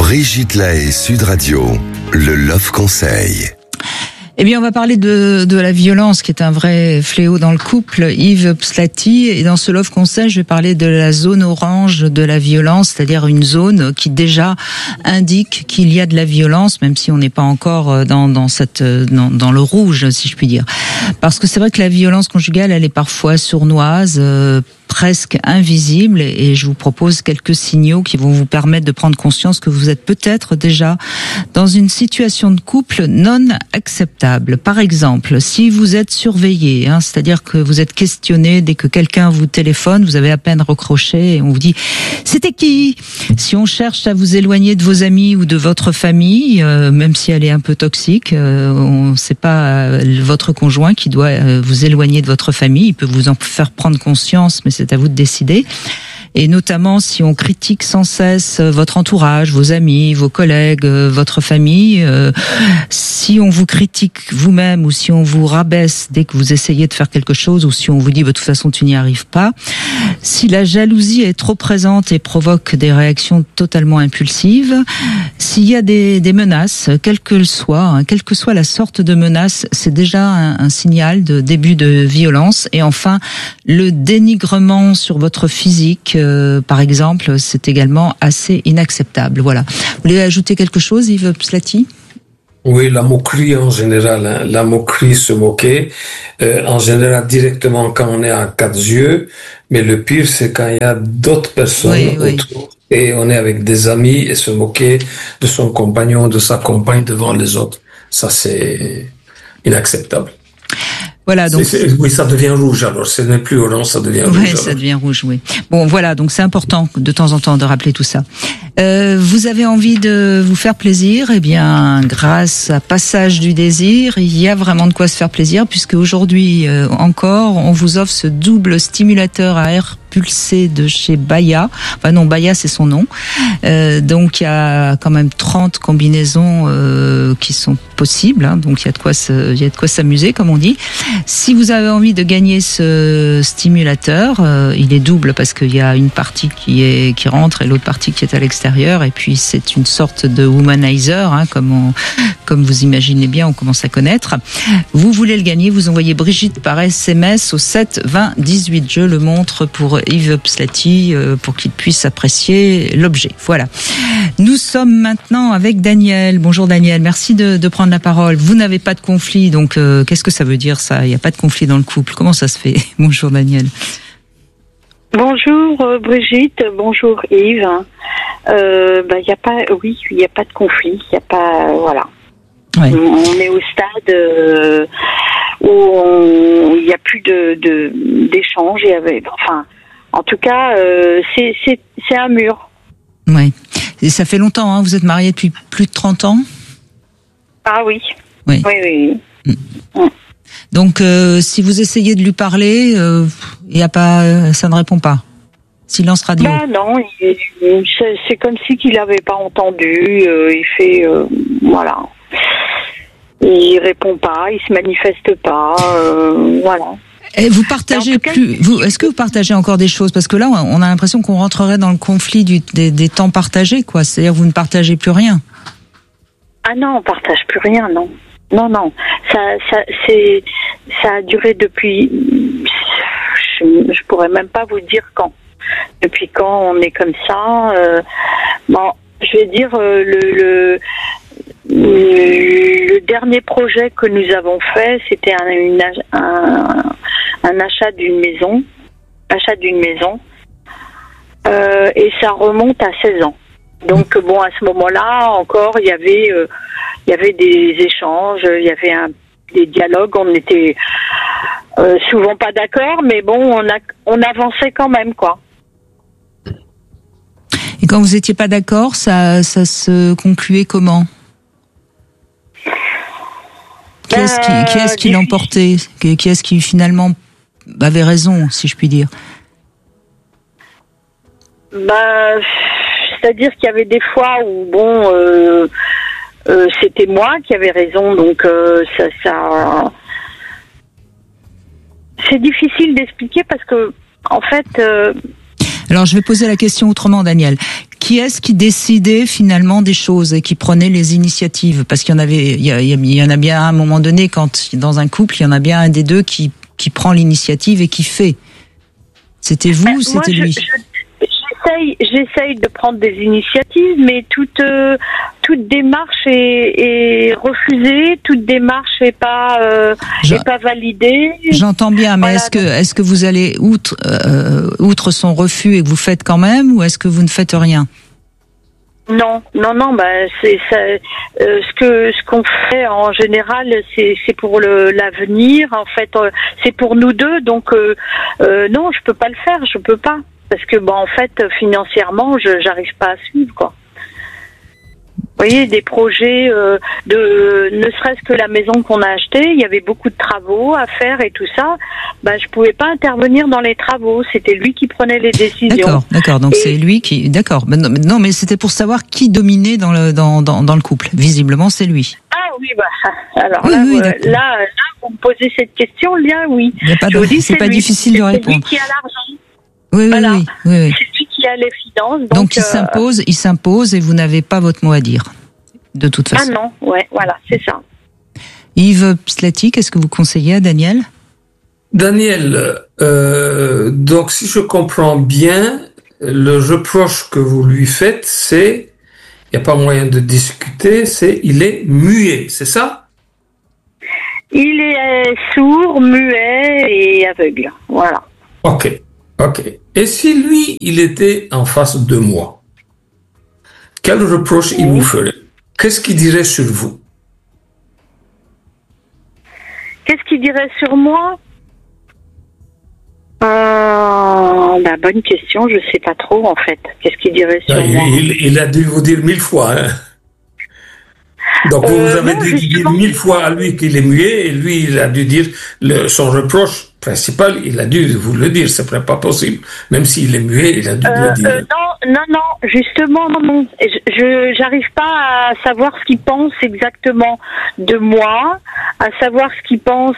Brigitte Lahaie, Sud Radio, le Love Conseil. Eh bien, on va parler de la violence qui est un vrai fléau dans le couple. Yves Pslati, et dans ce Love Conseil, je vais parler de la zone orange de la violence, c'est-à-dire une zone qui déjà indique qu'il y a de la violence, même si on n'est pas encore dans le rouge, si je puis dire. Parce que c'est vrai que la violence conjugale, elle est parfois sournoise, presque invisible, et je vous propose quelques signaux qui vont vous permettre de prendre conscience que vous êtes peut-être déjà dans une situation de couple non acceptable. Par exemple, si vous êtes surveillé, c'est-à-dire que vous êtes questionné dès que quelqu'un vous téléphone, vous avez à peine raccroché et on vous dit « C'était qui ?» Si on cherche à vous éloigner de vos amis ou de votre famille, même si elle est un peu toxique, c'est pas votre conjoint qui doit vous éloigner de votre famille, il peut vous en faire prendre conscience, mais c'est à vous de décider. Et notamment si on critique sans cesse votre entourage, vos amis, vos collègues, votre famille, si on vous critique vous-même ou si on vous rabaisse dès que vous essayez de faire quelque chose ou si on vous dit de toute façon tu n'y arrives pas, si la jalousie est trop présente et provoque des réactions totalement impulsives, s'il y a des menaces, quelle que soit la sorte de menace, c'est déjà un signal de début de violence. Et enfin, le dénigrement sur votre physique, par exemple, c'est également assez inacceptable. Voilà. Vous voulez ajouter quelque chose, Yves Pslati ? Oui, la moquerie en général, la moquerie, se moquer, en général directement quand on est à quatre yeux, mais le pire c'est quand il y a d'autres personnes autour et on est avec des amis et se moquer de son compagnon, de sa compagne devant les autres. Ça c'est inacceptable. Voilà, donc oui, ça devient rouge alors. Ce n'est plus orange, ça devient rouge. Oui, ça devient rouge, oui. Bon, voilà, donc c'est important de temps en temps de rappeler tout ça. Vous avez envie de vous faire plaisir ? Eh bien, grâce à Passage du Désir, il y a vraiment de quoi se faire plaisir, puisque aujourd'hui encore, on vous offre ce double stimulateur à air pulsé de chez Baya. Enfin non, Baya c'est son nom. Donc il y a quand même 30 combinaisons qui sont possibles. Donc il y a de quoi s'amuser, comme on dit. Si vous avez envie de gagner ce stimulateur, il est double parce qu'il y a une partie qui rentre et l'autre partie qui est à l'extérieur. Et puis c'est une sorte de womanizer, comme vous imaginez bien, on commence à connaître. Vous voulez le gagner, vous envoyez Brigitte par SMS au 7 20 18. Je le montre pour Yves Pslati pour qu'il puisse apprécier l'objet. Voilà. Nous sommes maintenant avec Daniel. Bonjour Daniel, merci de prendre la parole. Vous n'avez pas de conflit, donc qu'est-ce que ça veut dire ça ? Il n'y a pas de conflit dans le couple. Comment ça se fait ? Bonjour Daniel. Bonjour Brigitte, bonjour Yves. Il n'y a pas de conflit, il n'y a pas, voilà. Ouais. On est au stade où il n'y a plus d'échange. En tout cas, c'est un mur. Oui. Et ça fait longtemps, vous êtes mariés depuis plus de 30 ans ? Ah oui. Oui. Oui. Donc, si vous essayez de lui parler, ça ne répond pas. Silence radio. Non, c'est comme si qu'il n'avait pas entendu. Il fait, voilà. Il répond pas, il se manifeste pas, voilà. Et vous partagez est-ce que vous partagez encore des choses ? Parce que là, on a l'impression qu'on rentrerait dans le conflit des temps partagés, quoi. C'est-à-dire, vous ne partagez plus rien. Ah non, on partage plus rien, non. Non. Ça a duré depuis, je pourrais même pas vous dire quand. Depuis quand on est comme ça. Je vais dire le dernier projet que nous avons fait, c'était un achat d'une maison. Et ça remonte à 16 ans. Donc à ce moment-là encore, il y avait des échanges, il y avait des dialogues. On n'était souvent pas d'accord, mais on avançait quand même, quoi. Et quand vous étiez pas d'accord, ça se concluait comment ? Qui est-ce qui l'emportait ? Qui est-ce qui finalement avait raison, si je puis dire ? C'est-à-dire qu'il y avait des fois où c'était moi qui avais raison, donc ça c'est difficile d'expliquer parce que en fait. Alors je vais poser la question autrement, Daniel. Qui est-ce qui décidait finalement des choses et qui prenait les initiatives? Parce qu'il y en avait, il y en a bien à un moment donné, quand dans un couple, il y en a bien un des deux qui prend l'initiative et qui fait. C'était vous ou c'était lui? J'essaye de prendre des initiatives, mais toute démarche est refusée, toute démarche est pas validée. J'entends bien, mais voilà, est-ce que vous allez outre son refus et que vous faites quand même, ou est-ce que vous ne faites rien? Non, c'est ça. Ce qu'on fait en général, c'est pour l'avenir. En fait, c'est pour nous deux. Donc non, je peux pas le faire. Je peux pas. Parce que en fait, financièrement, j'arrive pas à suivre, quoi. Vous voyez, des projets ne serait-ce que la maison qu'on a achetée, il y avait beaucoup de travaux à faire et tout ça. Je pouvais pas intervenir dans les travaux. C'était lui qui prenait les décisions. D'accord. Donc c'est lui qui. D'accord. Non, mais c'était pour savoir qui dominait dans le couple. Visiblement, c'est lui. Ah oui, alors oui, là, vous me posez cette question, là, oui. C'est pas difficile de répondre. C'est lui qui a l'argent. Oui. C'est lui qui a les finances. Donc il s'impose et vous n'avez pas votre mot à dire, de toute façon. Ah non, ouais, voilà, c'est ça. Yves Pslati, qu'est-ce que vous conseillez à Daniel? Daniel, donc si je comprends bien, le reproche que vous lui faites, c'est, il n'y a pas moyen de discuter, c'est il est muet, c'est ça? Il est sourd, muet et aveugle, voilà. Ok. Et si lui, il était en face de moi, quel reproche il vous ferait? Qu'est-ce qu'il dirait sur vous? Qu'est-ce qu'il dirait sur moi? Bonne question, je sais pas trop en fait. Qu'est-ce qu'il dirait sur moi? Il a dû vous dire 1000 fois. Hein. Donc vous avez dû dire 1000 fois à lui qu'il est muet, et lui il a dû dire son reproche principal, il a dû vous le dire, c'est pas possible. Même s'il est muet, il a dû le dire. Non, justement, non. Je j'arrive pas à savoir ce qu'il pense exactement de moi, à savoir ce qu'il pense.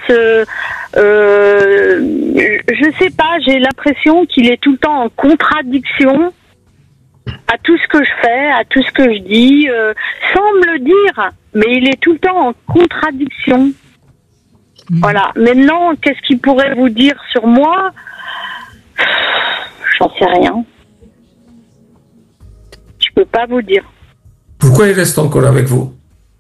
Je sais pas, j'ai l'impression qu'il est tout le temps en contradiction à tout ce que je fais, à tout ce que je dis, sans me le dire, mais il est tout le temps en contradiction. Voilà. Maintenant, qu'est-ce qu'il pourrait vous dire sur moi? J'en sais rien. Je peux pas vous dire. Pourquoi il reste encore avec vous?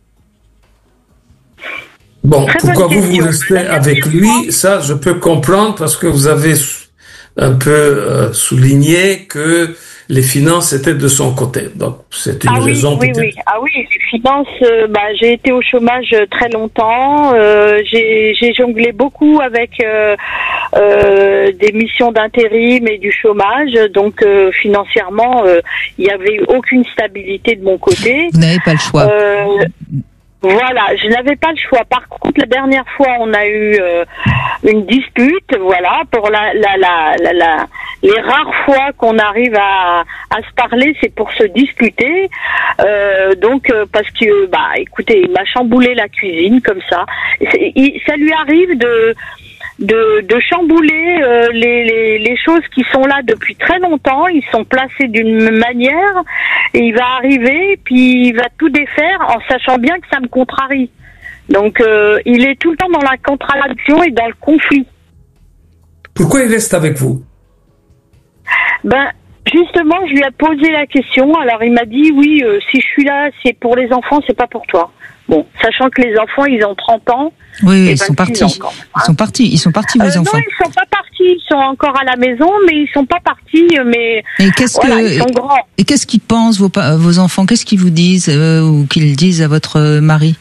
Bon, pourquoi vous restez avec lui? Ça, je peux comprendre parce que vous avez un peu souligné que les finances étaient de son côté. Donc, c'est une raison peut-être. Oui. Ah oui, les finances, j'ai été au chômage très longtemps. J'ai jonglé beaucoup avec des missions d'intérim et du chômage. Donc, financièrement, il n'y avait aucune stabilité de mon côté. Vous n'avez pas le choix. Voilà, je n'avais pas le choix. Par contre, la dernière fois, on a eu une dispute, voilà, pour les rares fois qu'on arrive à se parler, c'est pour se disputer. Parce que, écoutez, il m'a chamboulé la cuisine comme ça. Ça lui arrive de chambouler les choses qui sont là depuis très longtemps. Ils sont placés d'une manière et il va arriver puis il va tout défaire en sachant bien que ça me contrarie. Donc il est tout le temps dans la contradiction et dans le conflit. Pourquoi il reste avec vous? Justement, je lui ai posé la question. Alors il m'a dit oui, si je suis là, c'est pour les enfants, c'est pas pour toi. Bon, sachant que les enfants, ils ont 30 ans. Oui, ils sont partis. Ils sont partis, vos enfants. Non, ils sont pas partis. Ils sont encore à la maison, mais ils sont pas partis. Mais ils sont grands. Et qu'est-ce qu'ils pensent, vos enfants? Qu'est-ce qu'ils vous disent ou qu'ils disent à votre mari?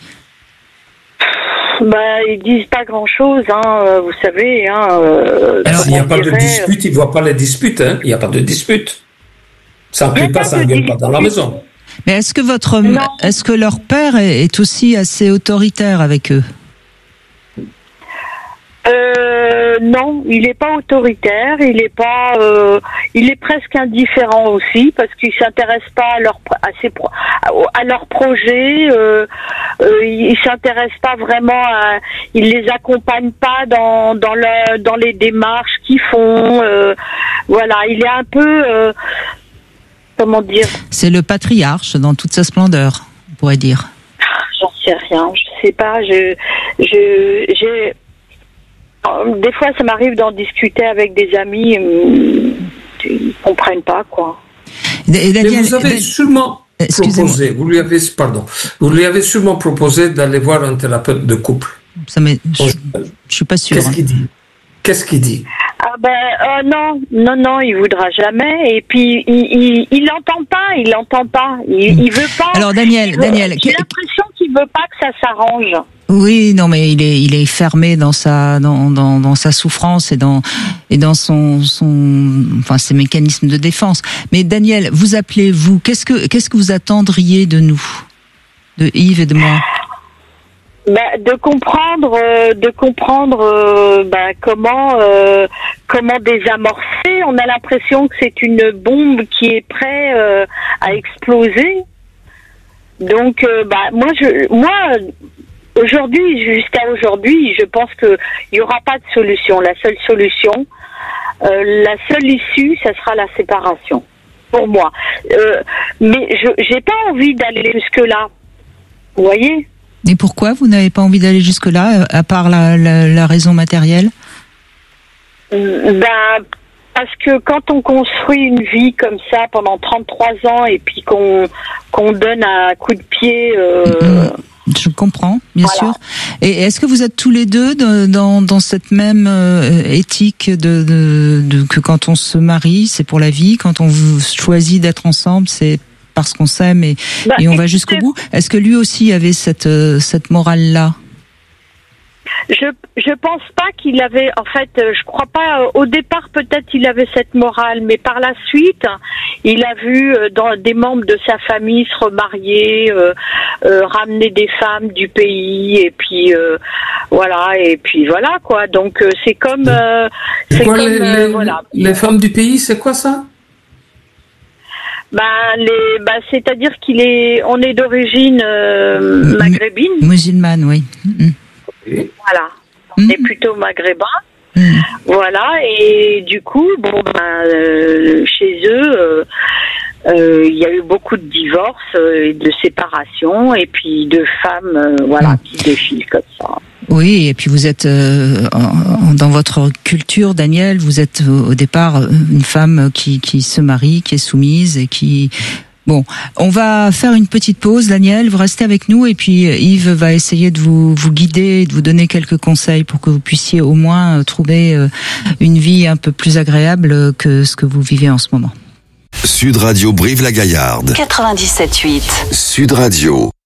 Ils disent pas grand-chose, vous savez. Alors, il n'y a pas de dispute, ils voient pas les disputes. Il n'y a pas de dispute. Ça ne plaît pas, ça ne gueule pas dans la maison. Mais est-ce que leur père est aussi assez autoritaire avec eux? Non, il n'est pas autoritaire, il est presque indifférent aussi parce qu'il s'intéresse pas à leurs projets, il s'intéresse pas vraiment il les accompagne pas dans les démarches qu'ils font, voilà, il est un peu comment dire? C'est le patriarche dans toute sa splendeur, on pourrait dire. J'en sais rien, je sais pas. Des fois, ça m'arrive d'en discuter avec des amis, ils comprennent pas, quoi. Et Daniel, vous avez sûrement proposé, vous lui avez sûrement proposé d'aller voir un thérapeute de couple. Je suis pas sûre. Qu'est-ce qu'il dit? Non, il voudra jamais. Et puis il l'entend pas. Il veut pas. Alors Daniel, j'ai l'impression qu'il veut pas que ça s'arrange. Oui, non, mais il est fermé dans sa souffrance et dans ses mécanismes de défense. Mais Daniel, vous appelez-vous, qu'est-ce que vous attendriez de nous, de Yves et de moi? De comprendre comment désamorcer. On a l'impression que c'est une bombe qui est prête à exploser. Donc moi jusqu'à aujourd'hui, je pense que il y aura pas de solution. La seule solution, la seule issue, ça sera la séparation pour moi. Mais j'ai pas envie d'aller jusque là. Vous voyez? Et pourquoi vous n'avez pas envie d'aller jusque-là, à part la raison matérielle? Parce que quand on construit une vie comme ça pendant 33 ans et puis qu'on donne un coup de pied... Je comprends, bien sûr. Et est-ce que vous êtes tous les deux dans cette même éthique que quand on se marie, c'est pour la vie, quand on choisit d'être ensemble, c'est parce qu'on s'aime et on va jusqu'au bout? Est-ce que lui aussi avait cette morale-là? Je pense pas qu'il avait, en fait, je crois pas, au départ peut-être il avait cette morale, mais par la suite, il a vu des membres de sa famille se remarier, ramener des femmes du pays, et puis voilà quoi. Donc c'est comme... les femmes du pays, c'est quoi ça? C'est-à-dire on est d'origine maghrébine. Musulmane, oui. Voilà. On est plutôt maghrébin. Voilà. Et du coup, chez eux, il y a eu beaucoup de divorces, de séparations, et puis de femmes, qui défilent comme ça. Oui, et puis vous êtes dans votre culture, Daniel, vous êtes au départ une femme qui se marie, qui est soumise et qui... Bon, on va faire une petite pause, Daniel, vous restez avec nous et puis Yves va essayer de vous guider, de vous donner quelques conseils pour que vous puissiez au moins trouver une vie un peu plus agréable que ce que vous vivez en ce moment. Sud Radio Brive-la-Gaillarde. 97.8. Sud Radio.